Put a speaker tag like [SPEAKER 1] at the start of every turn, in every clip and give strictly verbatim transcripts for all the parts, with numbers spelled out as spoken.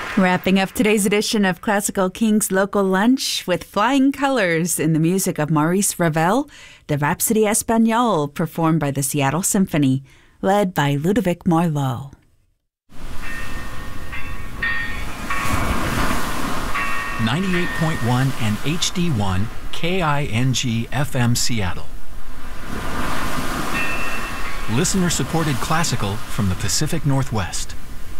[SPEAKER 1] Wrapping up today's edition of Classical King's Local Lunch with flying colors in the music of Maurice Ravel, the Rhapsody Espagnole, performed by the Seattle Symphony, led by Ludovic Morlot.
[SPEAKER 2] ninety-eight point one and H D one K I N G F M Seattle. Listener-supported classical from the Pacific Northwest.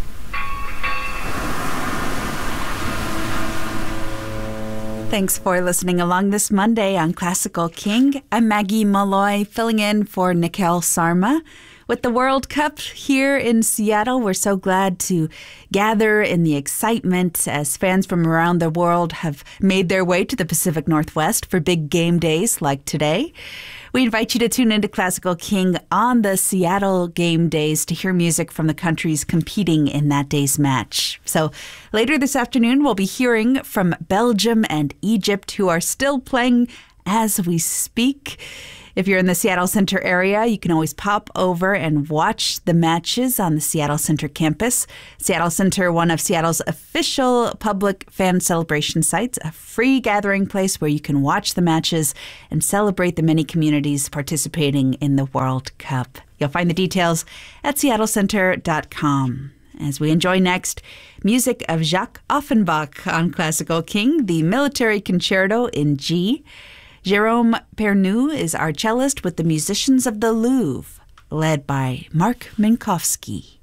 [SPEAKER 1] Thanks for listening along this Monday on Classical King. I'm Maggie Malloy, filling in for Nikhil Sarma. With the World Cup here in Seattle, we're so glad to gather in the excitement as fans from around the world have made their way to the Pacific Northwest for big game days like today. We invite you to tune into Classical King on the Seattle game days to hear music from the countries competing in that day's match. So later this afternoon, we'll be hearing from Belgium and Egypt, who are still playing as we speak. If you're in the Seattle Center area, you can always pop over and watch the matches on the Seattle Center campus. Seattle Center, one of Seattle's official public fan celebration sites, a free gathering place where you can watch the matches and celebrate the many communities participating in the World Cup. You'll find the details at seattle center dot com. As we enjoy next, music of Jacques Offenbach on Classical King, the Military Concerto in G. Jérôme Pernoud is our cellist with the Musicians of the Louvre, led by Mark Minkowski.